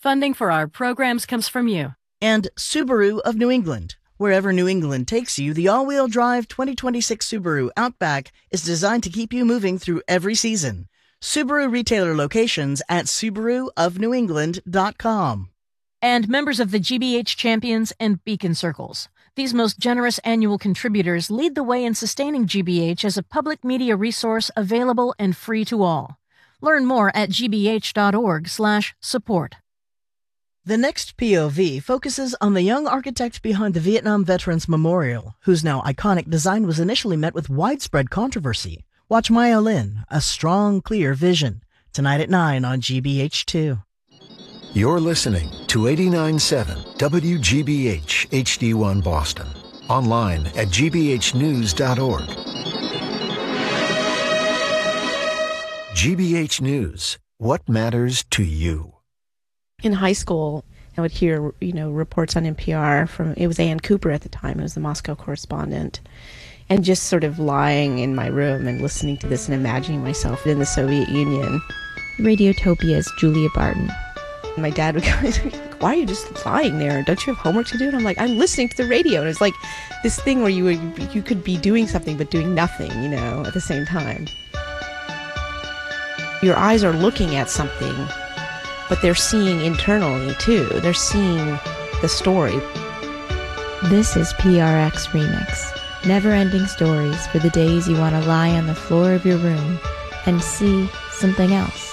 Funding for our programs comes from you. And Subaru of New England. Wherever New England takes you, the all-wheel drive 2026 Subaru Outback is designed to keep you moving through every season. Subaru retailer locations at SubaruofNewEngland.com. And members of the GBH Champions and Beacon Circles. These most generous annual contributors lead the way in sustaining GBH as a public media resource available and free to all. Learn more at gbh.org/support. The next POV focuses on the young architect behind the Vietnam Veterans Memorial, whose now iconic design was initially met with widespread controversy. Watch Maya Lin, A Strong, Clear Vision, tonight at 9 on GBH2. You're listening to 89.7 WGBH HD1 Boston. Online at gbhnews.org. GBH News. What matters to you? In high school, I would hear, reports on NPR from, it was Ann Cooper at the time, it was the Moscow correspondent, and just sort of lying in my room and listening to this and imagining myself in the Soviet Union. Radiotopia's Julia Barton. My dad would go, why are you just lying there? Don't you have homework to do? And I'm like, I'm listening to the radio. And it's like this thing where you could be doing something but doing nothing, at the same time. Your eyes are looking at something, but they're seeing internally, too. They're seeing the story. This is PRX Remix. Never-ending stories for the days you want to lie on the floor of your room and see something else.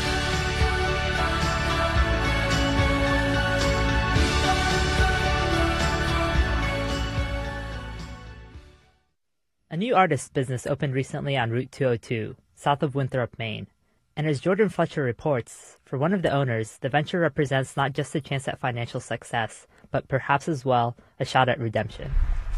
A new artist business opened recently on Route 202, south of Winthrop, Maine. And as Jordan Fletcher reports, for one of the owners, the venture represents not just a chance at financial success, but perhaps as well a shot at redemption.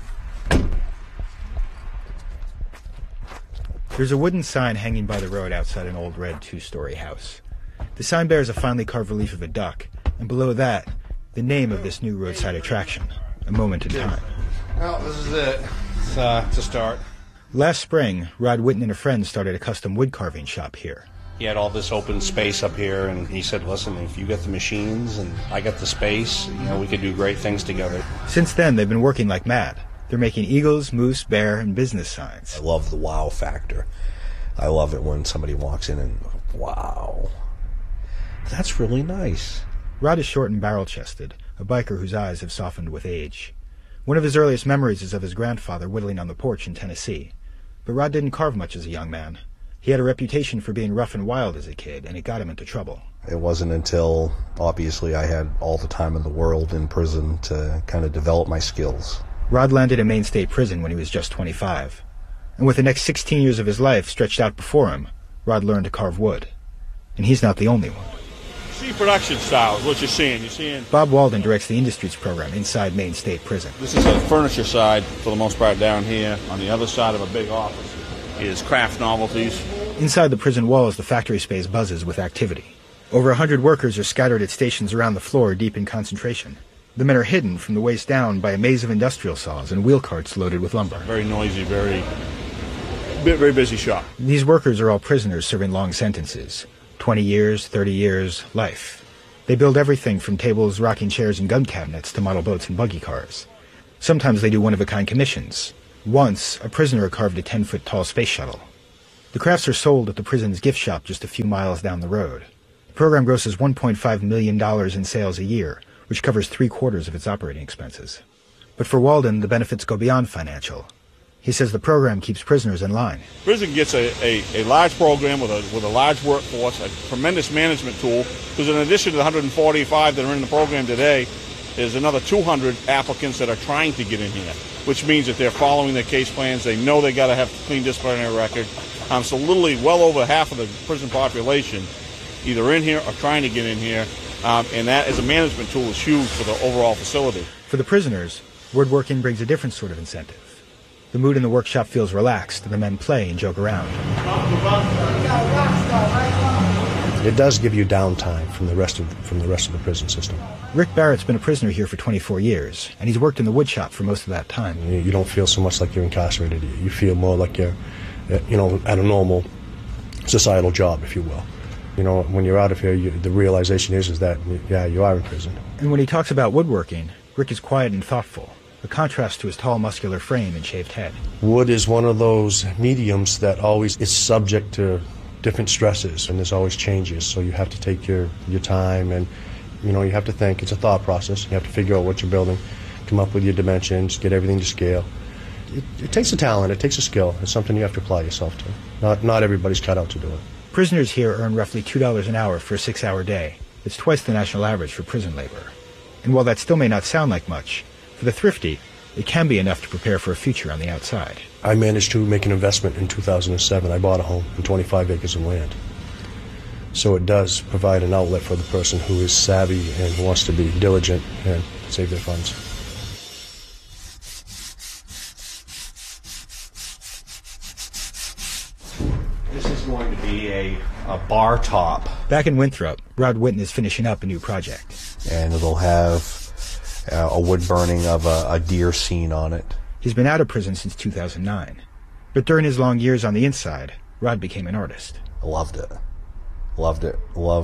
There's a wooden sign hanging by the road outside an old red two-story house. The sign bears a finely carved relief of a duck, and below that, the name of this new roadside attraction, A Moment in Time. Well, this is it. It's a start. Last spring, Rod Whitten and a friend started a custom wood carving shop here. He had all this open space up here, and he said, listen, if you get the machines and I got the space, we could do great things together. Since then, they've been working like mad. They're making eagles, moose, bear, and business signs. I love the wow factor. I love it when somebody walks in and, wow, that's really nice. Rod is short and barrel-chested, a biker whose eyes have softened with age. One of his earliest memories is of his grandfather whittling on the porch in Tennessee. But Rod didn't carve much as a young man. He had a reputation for being rough and wild as a kid, and it got him into trouble. It wasn't until, obviously, I had all the time in the world in prison to kind of develop my skills. Rod landed in Maine State Prison when he was just 25. And with the next 16 years of his life stretched out before him, Rod learned to carve wood. And he's not the only one. See production style is what you're seeing. You're seeing Bob Walden directs the Industries program inside Maine State Prison. This is a furniture side, for the most part, down here. On the other side of a big office is craft novelties. Inside the prison walls, the factory space buzzes with activity. Over 100 workers are scattered at stations around the floor, deep in concentration. The men are hidden from the waist down by a maze of industrial saws and wheel carts loaded with lumber. Very noisy, very busy shop. These workers are all prisoners serving long sentences. 20 years, 30 years, life. They build everything from tables, rocking chairs, and gun cabinets to model boats and buggy cars. Sometimes they do one-of-a-kind commissions. Once, a prisoner carved a 10-foot-tall space shuttle. The crafts are sold at the prison's gift shop just a few miles down the road. The program grosses $1.5 million in sales a year, which covers 3/4 of its operating expenses. But for Walden, the benefits go beyond financial. He says the program keeps prisoners in line. Prison gets a large program with a large workforce, a tremendous management tool, because in addition to the 145 that are in the program today, there's another 200 applicants that are trying to get in here, which means that they're following their case plans. They know they got to have a clean disciplinary record. So literally well over half of the prison population either in here or trying to get in here, and that as a management tool is huge for the overall facility. For the prisoners, woodworking brings a different sort of incentive. The mood in the workshop feels relaxed, and the men play and joke around. It does give you downtime from the rest of the prison system. Rick Barrett's been a prisoner here for 24 years, and he's worked in the wood shop for most of that time. You don't feel so much like you're incarcerated. You feel more like you're, at a normal societal job, if you will. You know, when you're out of here, the realization is that, yeah, you are in prison. And when he talks about woodworking, Rick is quiet and thoughtful, a contrast to his tall, muscular frame and shaved head. Wood is one of those mediums that always is subject to different stresses, and there's always changes, so you have to take your time, and you know, you have to think. It's a thought process. You have to figure out what you're building, come up with your dimensions, get everything to scale. It takes a talent, it takes a skill. It's something you have to apply yourself to. Not everybody's cut out to do it. Prisoners here earn roughly $2 an hour for a 6-hour day. It's twice the national average for prison labor. And while that still may not sound like much, for the thrifty, it can be enough to prepare for a future on the outside. I managed to make an investment in 2007. I bought a home and 25 acres of land. So it does provide an outlet for the person who is savvy and wants to be diligent and save their funds. This is going to be a bar top. Back in Winthrop, Rod Whitten is finishing up a new project. And it'll have a wood burning of a deer scene on it. He's been out of prison since 2009. But during his long years on the inside, Rod became an artist. I loved it. Loved it.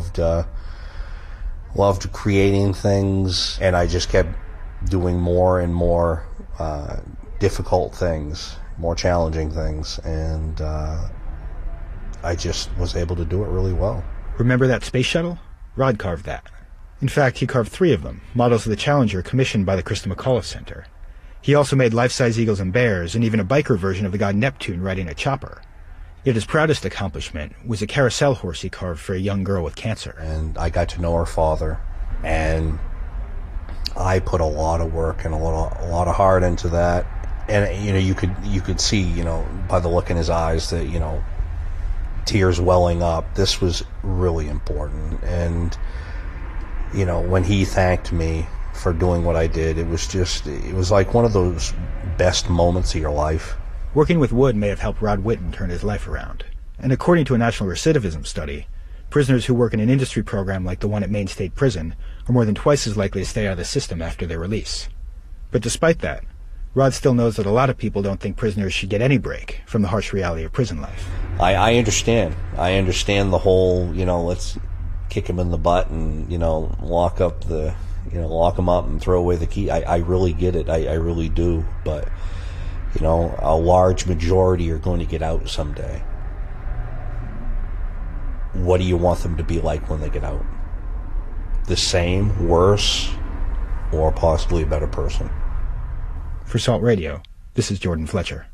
Loved creating things, and I just kept doing more and more difficult things, more challenging things, and I just was able to do it really well. Remember that space shuttle? Rod carved that. In fact, he carved 3 of them, models of the Challenger commissioned by the Christa McAuliffe Center. He also made life-size eagles and bears, and even a biker version of the god Neptune riding a chopper. Yet his proudest accomplishment was a carousel horse he carved for a young girl with cancer. And I got to know her father, and I put a lot of work and a lot of heart into that. And you know, you could see, you know, by the look in his eyes that, you know, tears welling up. This was really important. And you know, when he thanked me for doing what I did, it was like one of those best moments of your life. Working with wood may have helped Rod Whitten turn his life around. And according to a national recidivism study, prisoners who work in an industry program like the one at Maine State Prison are more than twice as likely to stay out of the system after their release. But despite that, Rod still knows that a lot of people don't think prisoners should get any break from the harsh reality of prison life. I understand. I understand the whole, you know, let's kick him in the butt and, you know, lock him up and throw away the key. I really get it. I really do. But you know, a large majority are going to get out someday. What do you want them to be like when they get out? The same, worse, or possibly a better person? For Salt Radio, this is Jordan Fletcher.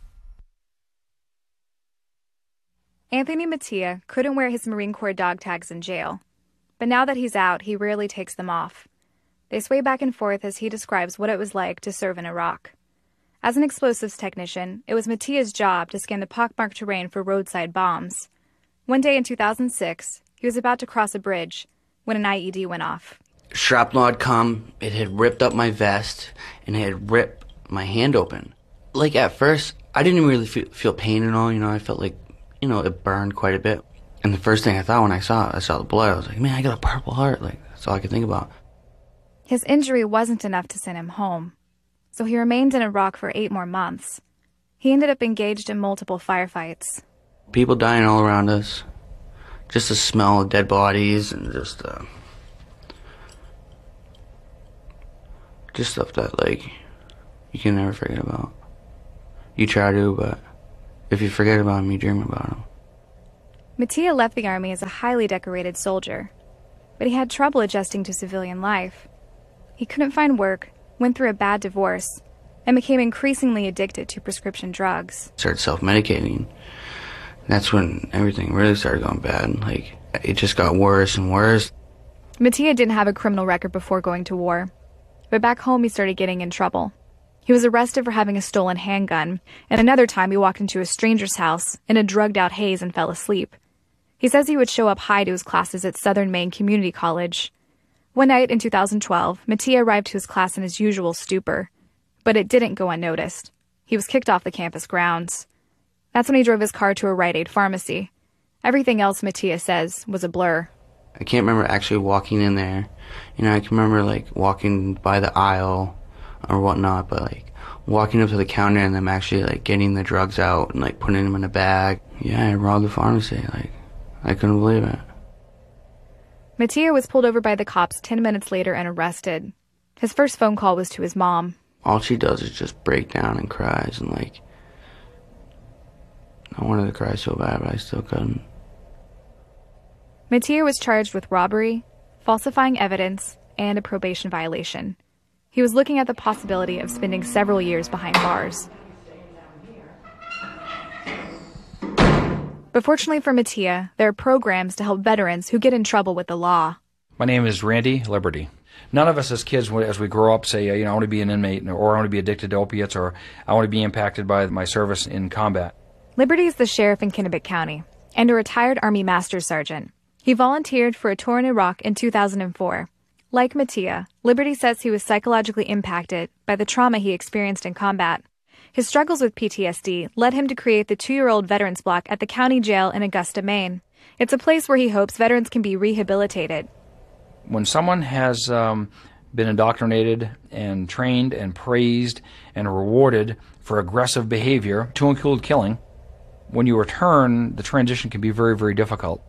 Anthony Mattia couldn't wear his Marine Corps dog tags in jail. But now that he's out, he rarely takes them off. They sway back and forth as he describes what it was like to serve in Iraq. As an explosives technician, it was Mattia's job to scan the pockmarked terrain for roadside bombs. One day in 2006, he was about to cross a bridge when an IED went off. Shrapnel had come, it had ripped up my vest, and it had ripped my hand open. Like, at first, I didn't really feel pain at all, you know, I felt like, you know, it burned quite a bit. And the first thing I thought when I saw the blood, I was like, man, I got a Purple Heart, like, that's all I could think about. His injury wasn't enough to send him home, so he remained in Iraq for 8 more months. He ended up engaged in multiple firefights. People dying all around us, just the smell of dead bodies, and just stuff that, like, you can never forget about. You try to, but if you forget about them, you dream about them. Mattia left the Army as a highly decorated soldier, but he had trouble adjusting to civilian life. He couldn't find work, went through a bad divorce, and became increasingly addicted to prescription drugs. Started self-medicating. That's when everything really started going bad. Like, it just got worse and worse. Mattia didn't have a criminal record before going to war, but back home he started getting in trouble. He was arrested for having a stolen handgun, and another time he walked into a stranger's house in a drugged-out haze and fell asleep. He says he would show up high to his classes at Southern Maine Community College. One night in 2012, Mattia arrived to his class in his usual stupor, but it didn't go unnoticed. He was kicked off the campus grounds. That's when he drove his car to a Rite Aid pharmacy. Everything else, Mattia says, was a blur. I can't remember actually walking in there. You know, I can remember, like, walking by the aisle or whatnot, but, like, walking up to the counter and them actually, like, getting the drugs out and, like, putting them in a bag. Yeah, I robbed the pharmacy. Like, I couldn't believe it. Mattia was pulled over by the cops 10 minutes later and arrested. His first phone call was to his mom. All she does is just break down and cries, and I wanted to cry so bad, but I still couldn't. Mattia was charged with robbery, falsifying evidence, and a probation violation. He was looking at the possibility of spending several years behind bars. But fortunately for Mattia, there are programs to help veterans who get in trouble with the law. My name is Randy Liberty. None of us as kids, as we grow up, say, I want to be an inmate, or I want to be addicted to opiates, or I want to be impacted by my service in combat. Liberty is the sheriff in Kennebec County and a retired Army Master Sergeant. He volunteered for a tour in Iraq in 2004. Like Mattia, Liberty says he was psychologically impacted by the trauma he experienced in combat. His struggles with PTSD led him to create the 2-year-old Veterans Block at the county jail in Augusta, Maine. It's a place where he hopes veterans can be rehabilitated. When someone has been indoctrinated and trained and praised and rewarded for aggressive behavior, to include killing, when you return, the transition can be very, very difficult.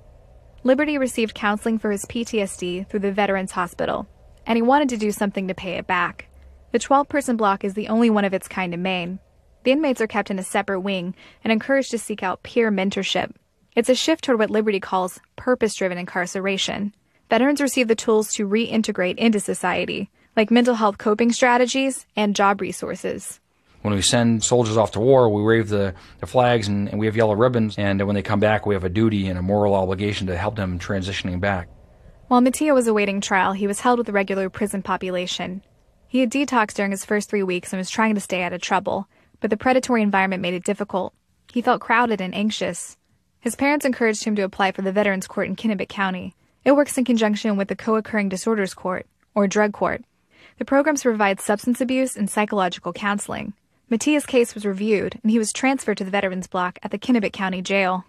Liberty received counseling for his PTSD through the Veterans Hospital, and he wanted to do something to pay it back. The 12-person block is the only one of its kind in Maine. The inmates are kept in a separate wing and encouraged to seek out peer mentorship. It's a shift toward what Liberty calls purpose-driven incarceration. Veterans receive the tools to reintegrate into society, like mental health coping strategies and job resources. When we send soldiers off to war, we wave the flags and we have yellow ribbons, and when they come back, we have a duty and a moral obligation to help them transitioning back. While Mattia was awaiting trial, he was held with the regular prison population. He had detoxed during his first 3 weeks and was trying to stay out of trouble, but the predatory environment made it difficult. He felt crowded and anxious. His parents encouraged him to apply for the Veterans Court in Kennebec County. It works in conjunction with the Co-occurring Disorders Court, or Drug Court. The programs provide substance abuse and psychological counseling. Mattia's case was reviewed, and he was transferred to the Veterans Block at the Kennebec County Jail.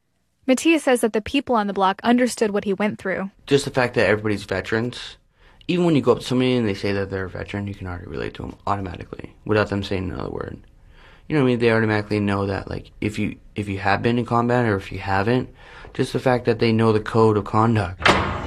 Mattia says that the people on the block understood what he went through. Just the fact that everybody's veterans, even when you go up to somebody and they say that they're a veteran, you can already relate to them automatically, without them saying another word. You know what I mean? They automatically know that, if you have been in combat or if you haven't, just the fact that they know the code of conduct.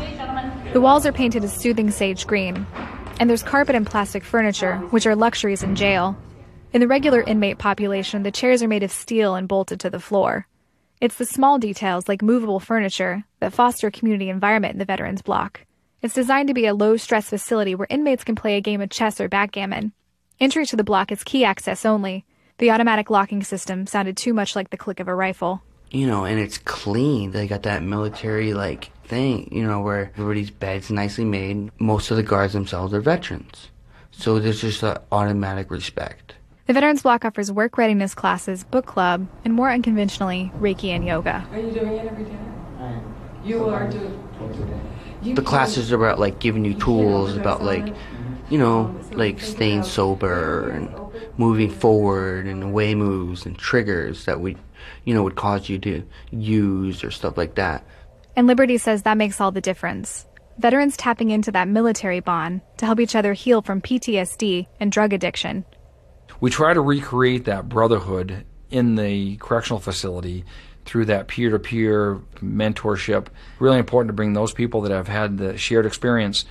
The walls are painted a soothing sage green, and there's carpet and plastic furniture, which are luxuries in jail. In the regular inmate population, the chairs are made of steel and bolted to the floor. It's the small details, like movable furniture, that foster a community environment in the Veterans Block. It's designed to be a low-stress facility where inmates can play a game of chess or backgammon. Entry to the block is key access only. The automatic locking system sounded too much like the click of a rifle. And it's clean. They got that military, thing, where everybody's bed's nicely made. Most of the guards themselves are veterans. So there's just an automatic respect. The Veterans Block offers work readiness classes, book club, and more unconventionally, Reiki and yoga. Are you doing it every day? You are doing The classes are about, giving you tools about, staying sober and moving forward and away moves and triggers that would cause you to use or stuff like that. And Liberty says that makes all the difference. Veterans tapping into that military bond to help each other heal from PTSD and drug addiction. We try to recreate that brotherhood in the correctional facility through that peer-to-peer mentorship. Really important to bring those people that have had the shared experience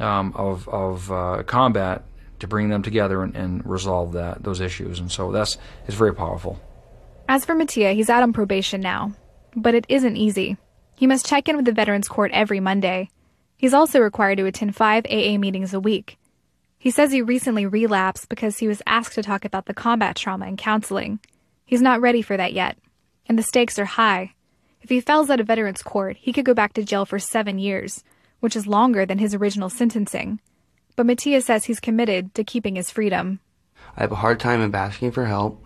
of combat to bring them together and resolve those issues. And so it's very powerful. As for Mattia, he's out on probation now. But it isn't easy. He must check in with the Veterans Court every Monday. He's also required to attend 5 AA meetings a week. He says he recently relapsed because he was asked to talk about the combat trauma in counseling. He's not ready for that yet, and the stakes are high. If he fails at a Veterans Court, he could go back to jail for 7 years, which is longer than his original sentencing. But Mattia says he's committed to keeping his freedom. I have a hard time of asking for help.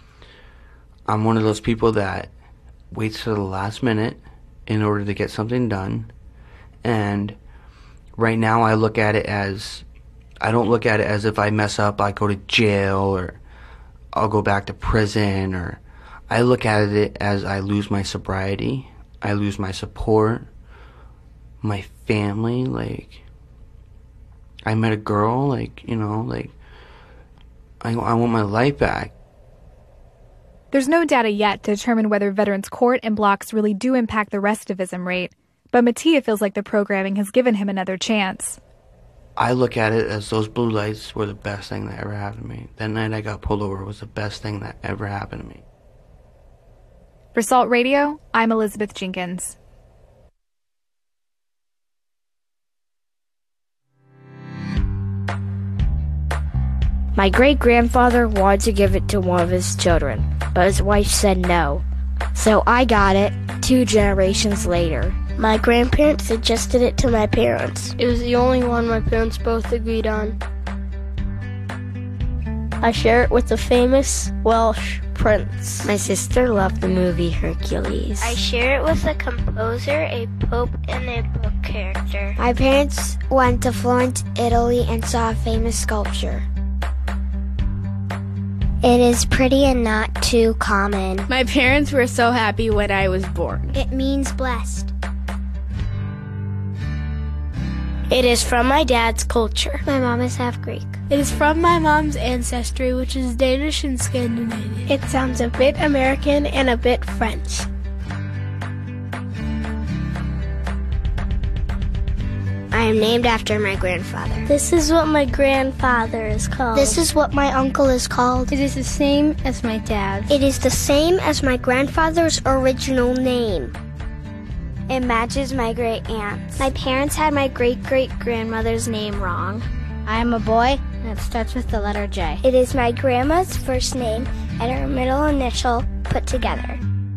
I'm one of those people that waits till the last minute in order to get something done. And right now I don't look at it as if I mess up, I go to jail or I'll go back to prison, or I look at it as I lose my sobriety, I lose my support, my family. I met a girl, I want my life back. There's no data yet to determine whether Veterans Court and blocks really do impact the recidivism rate, But Mattia feels like the programming has given him another chance. I look at it as those blue lights were the best thing that ever happened to me. That night I got pulled over was the best thing that ever happened to me. For Salt Radio, I'm Elizabeth Jenkins. My great-grandfather wanted to give it to one of his children, but his wife said no. So I got it 2 generations later. My grandparents suggested it to my parents. It was the only one my parents both agreed on. I share it with the famous Welsh prince. My sister loved the movie Hercules. I share it with a composer, a pope, and a book character. My parents went to Florence, Italy, and saw a famous sculpture. It is pretty and not too common. My parents were so happy when I was born. It means blessed. It is from my dad's culture. My mom is half Greek. It is from my mom's ancestry, which is Danish and Scandinavian. It sounds a bit American and a bit French. I am named after my grandfather. This is what my grandfather is called. This is what my uncle is called. It is the same as my dad's. It is the same as my grandfather's original name. It matches my great aunt's. My parents had my great-great-grandmother's name wrong. I am a boy, and it starts with the letter J. It is my grandma's first name and her middle initial put together.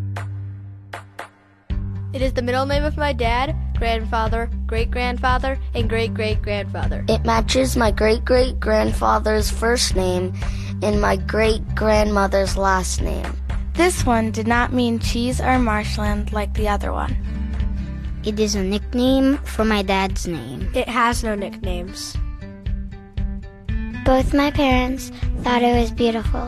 It is the middle name of my dad, grandfather, great-grandfather, and great-great-grandfather. It matches my great-great-grandfather's first name and my great-grandmother's last name. This one did not mean cheese or marshland like the other one. It is a nickname for my dad's name. It has no nicknames. Both my parents thought it was beautiful.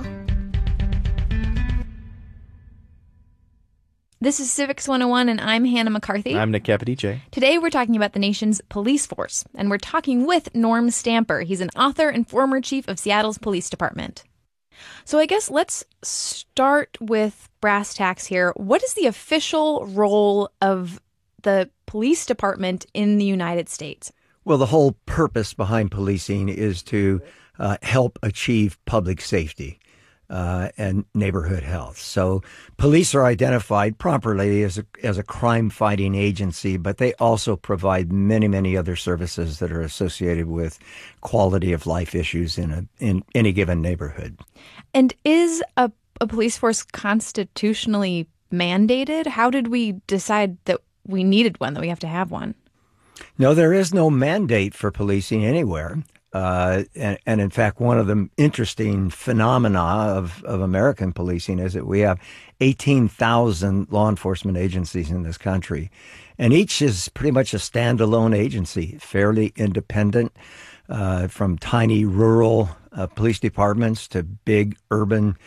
This is Civics 101, and I'm Hannah McCarthy. I'm Nick Capodice. Today we're talking about the nation's police force, and we're talking with Norm Stamper. He's an author and former chief of Seattle's police department. So I guess let's start with brass tacks here. What is the official role of the police department in the United States? Well, the whole purpose behind policing is to help achieve public safety and neighborhood health. So police are identified properly as a crime-fighting agency, but they also provide many, many other services that are associated with quality of life issues in any given neighborhood. And is a police force constitutionally mandated? How did we decide that we needed one, that we have to have one? No, there is no mandate for policing anywhere. And in fact, one of the interesting phenomena of American policing is that we have 18,000 law enforcement agencies in this country. And each is pretty much a standalone agency, fairly independent, from tiny rural police departments to big urban.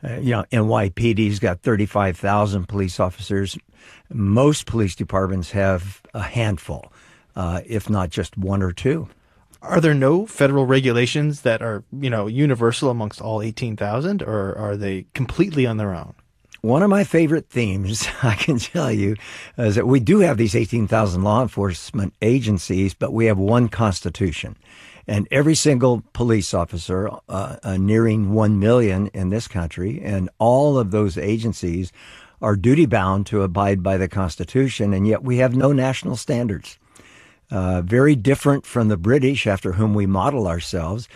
NYPD's got 35,000 police officers. Most police departments have a handful, if not just one or two. Are there no federal regulations that are, universal amongst all 18,000, or are they completely on their own? One of my favorite themes, I can tell you, is that we do have these 18,000 law enforcement agencies, but we have one constitution. And every single police officer, nearing 1 million in this country, and all of those agencies are duty-bound to abide by the Constitution, and yet we have no national standards. Very different from the British, after whom we model ourselves,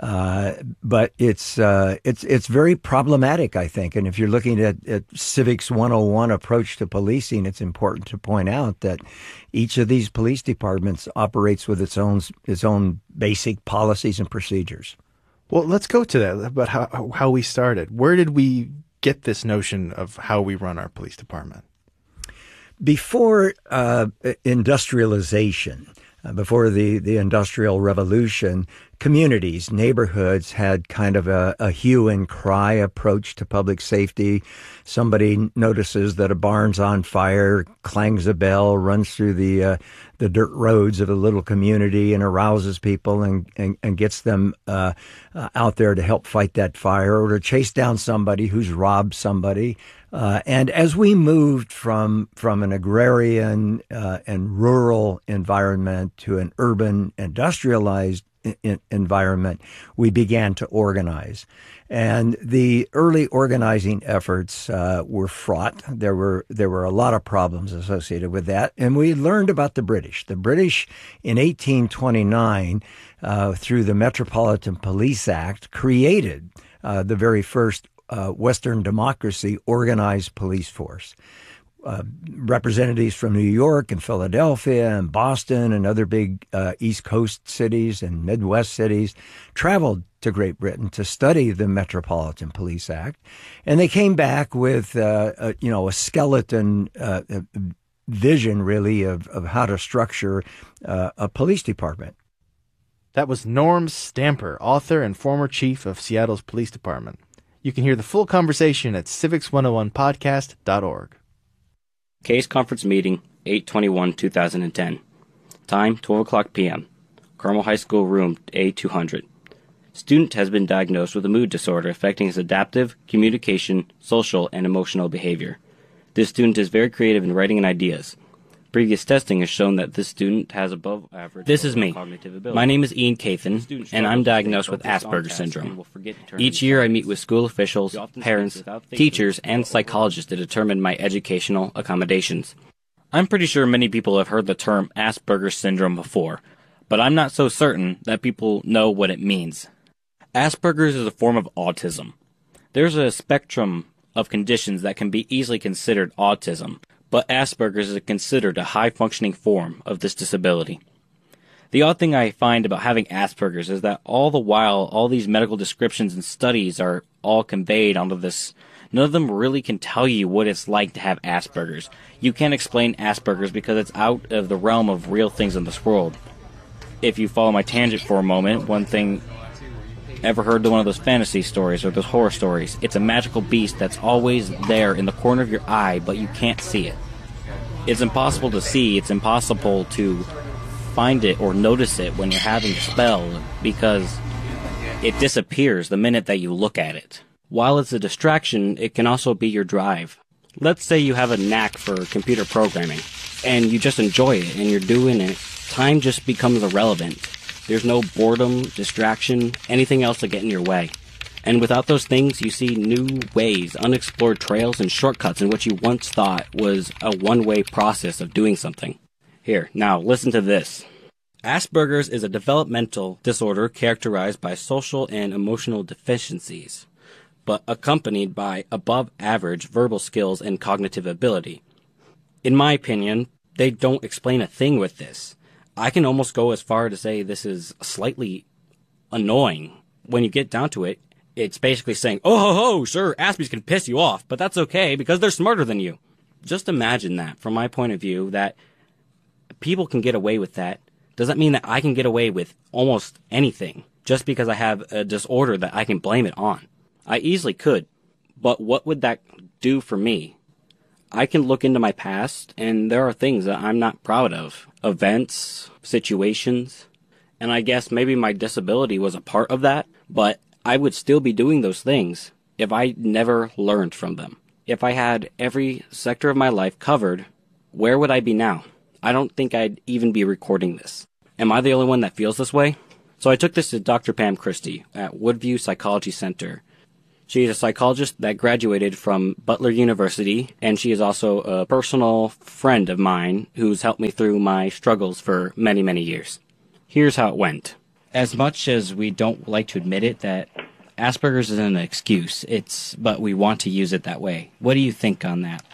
but it's very problematic, I think. And if you're looking at Civics 101 approach to policing, it's important to point out that each of these police departments operates with its own basic policies and procedures. Well, let's go to that, about how we started. Where did we get this notion of how we run our police department? Before industrialization, before the Industrial Revolution, communities, neighborhoods had kind of a hue and cry approach to public safety. Somebody notices that a barn's on fire, clangs a bell, runs through the dirt roads of a little community and arouses people and gets them out there to help fight that fire, or to chase down somebody who's robbed somebody. And as we moved from an agrarian and rural environment to an urban industrialized environment, we began to organize. And the early organizing efforts were fraught. There were a lot of problems associated with that. And we learned about the British. The British in 1829, through the Metropolitan Police Act, created the very first Western democracy organized police force. Representatives from New York and Philadelphia and Boston and other big East Coast cities and Midwest cities traveled to Great Britain to study the Metropolitan Police Act, and they came back with a skeleton vision, really, of how to structure a police department. That was Norm Stamper, author and former chief of Seattle's police department. You can hear the full conversation at civics101podcast.org. Case Conference Meeting, 8/21/2010. Time, 12 o'clock p.m. Carmel High School Room A200. Student has been diagnosed with a mood disorder affecting his adaptive, communication, social, and emotional behavior. This student is very creative in writing and ideas. Previous testing has shown that this student has above average cognitive ability. My name is Ian Cathan, and I'm diagnosed with Asperger's syndrome. Each year I meet with school officials, parents, teachers, and psychologists to determine my educational accommodations. I'm pretty sure many people have heard the term Asperger's syndrome before, but I'm not so certain that people know what it means. Asperger's is a form of autism. There's a spectrum of conditions that can be easily considered autism, but Asperger's is considered a high-functioning form of this disability. The odd thing I find about having Asperger's is that all the while, all these medical descriptions and studies are all conveyed onto this. None of them really can tell you what it's like to have Asperger's. You can't explain Asperger's because it's out of the realm of real things in this world. If you follow my tangent for a moment, one thing... Ever heard of one of those fantasy stories or those horror stories? It's a magical beast that's always there in the corner of your eye, but you can't see it. It's impossible to see. It's impossible to find it or notice it when you're having a spell because it disappears the minute that you look at it. While it's a distraction, it can also be your drive. Let's say you have a knack for computer programming and you just enjoy it and you're doing it. Time just becomes irrelevant. There's no boredom, distraction, anything else to get in your way. And without those things, you see new ways, unexplored trails, and shortcuts in what you once thought was a one-way process of doing something. Here, now, listen to this. Asperger's is a developmental disorder characterized by social and emotional deficiencies, but accompanied by above-average verbal skills and cognitive ability. In my opinion, they don't explain a thing with this. I can almost go as far to say this is slightly annoying. When you get down to it, it's basically saying, oh, ho, ho, sure, Aspies can piss you off, but that's okay because they're smarter than you. Just imagine that, from my point of view, that people can get away with that. Does that mean that I can get away with almost anything just because I have a disorder that I can blame it on? I easily could, but what would that do for me? I can look into my past, and there are things that I'm not proud of. Events, situations, and I guess maybe my disability was a part of that, but I would still be doing those things if I never learned from them. If I had every sector of my life covered, where would I be now? I don't think I'd even be recording this. Am I the only one that feels this way? So I took this to Dr. Pam Christie at Woodview Psychology Center. She is a psychologist that graduated from Butler University, and she is also a personal friend of mine who's helped me through my struggles for many, many years. Here's how it went. As much as we don't like to admit it, that Asperger's isn't an excuse, but we want to use it that way. What do you think on that?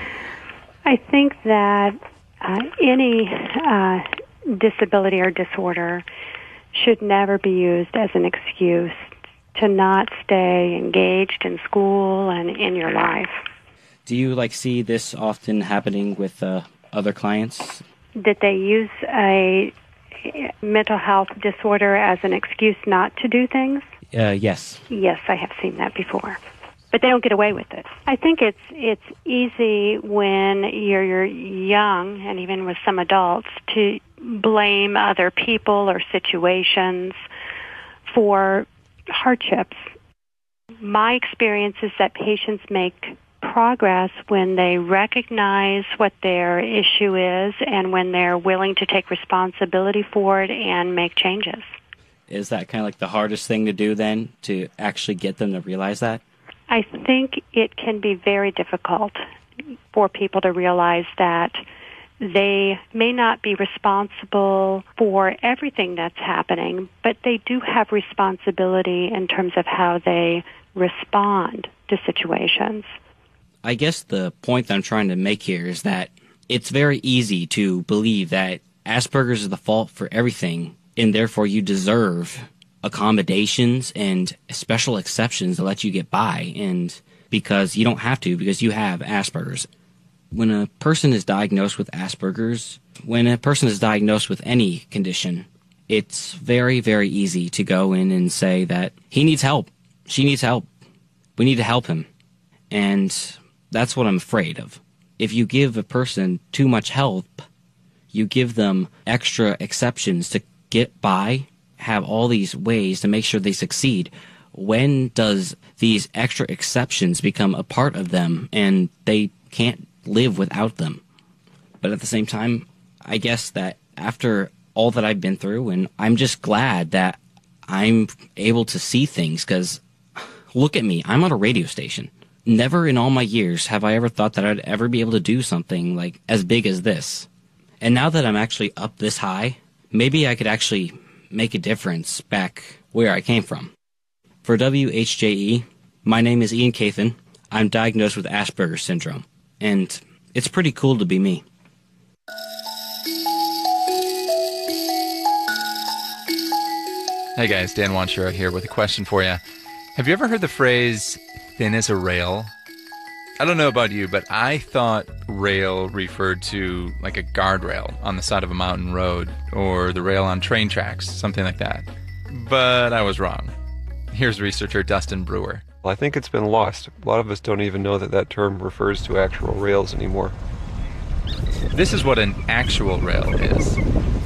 I think that any disability or disorder should never be used as an excuse to not stay engaged in school and in your life. Do you see this often happening with other clients? Did they use a mental health disorder as an excuse not to do things? Yes. Yes, I have seen that before. But they don't get away with it. I think it's easy when you're young, and even with some adults, to blame other people or situations for hardships. My experience is that patients make progress when they recognize what their issue is and when they're willing to take responsibility for it and make changes. Is that kind of like the hardest thing to do then, to actually get them to realize that? I think it can be very difficult for people to realize that they may not be responsible for everything that's happening, but they do have responsibility in terms of how they respond to situations. I guess the point that I'm trying to make here is that it's very easy to believe that Asperger's is the fault for everything, and therefore you deserve accommodations and special exceptions to let you get by, and because you don't have to, because you have Asperger's. When a person is diagnosed with Asperger's, when a person is diagnosed with any condition, it's very, very easy to go in and say that he needs help, she needs help, we need to help him. And that's what I'm afraid of. If you give a person too much help, you give them extra exceptions to get by, have all these ways to make sure they succeed. When does these extra exceptions become a part of them and they can't live without them? But at the same time, I guess that after all that I've been through, and I'm just glad that I'm able to see things, because look at me, I'm on a radio station. Never in all my years have I ever thought that I'd ever be able to do something like as big as this. And now that I'm actually up this high, maybe I could actually make a difference back where I came from. For WHJE, my name is Ian Cathan. I'm diagnosed with Asperger's syndrome, and it's pretty cool to be me. Hey guys, Dan Wanshiro here with a question for you. Have you ever heard the phrase, thin as a rail? I don't know about you, but I thought rail referred to like a guardrail on the side of a mountain road, or the rail on train tracks, something like that. But I was wrong. Here's researcher Dustin Brewer. Well, I think it's been lost. A lot of us don't even know that that term refers to actual rails anymore. This is what an actual rail is.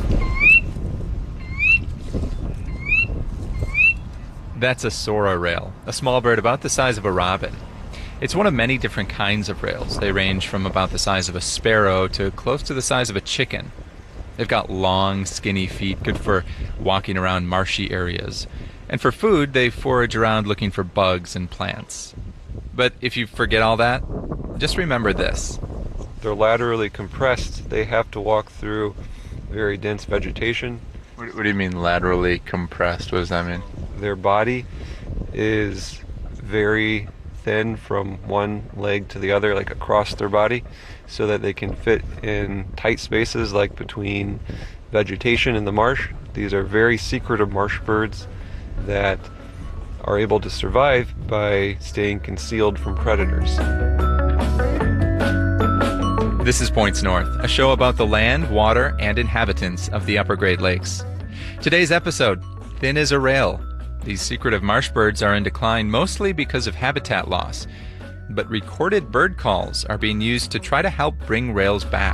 That's a Sora rail, a small bird about the size of a robin. It's one of many different kinds of rails. They range from about the size of a sparrow to close to the size of a chicken. They've got long, skinny feet, good for walking around marshy areas. And for food, they forage around looking for bugs and plants. But if you forget all that, just remember this. They're laterally compressed. They have to walk through very dense vegetation. What do you mean laterally compressed? What does that mean? Their body is very thin from one leg to the other, like across their body, so that they can fit in tight spaces like between vegetation in the marsh. These are very secretive marsh birds that are able to survive by staying concealed from predators. This is Points North, a show about the land, water, and inhabitants of the Upper Great Lakes. Today's episode, Thin as a Rail. These secretive marsh birds are in decline mostly because of habitat loss, but recorded bird calls are being used to try to help bring rails back.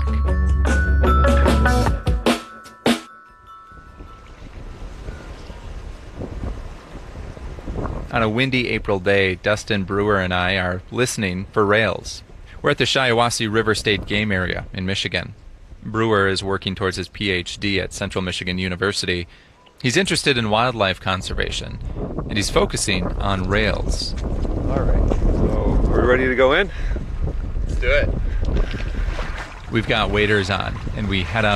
On a windy April day, Dustin Brewer and I are listening for rails. We're at the Shiawassee River State Game Area in Michigan. Brewer is working towards his PhD at Central Michigan University. He's interested in wildlife conservation, and he's focusing on rails. All right, so are we ready to go in? Let's do it. We've got waders on, and we head out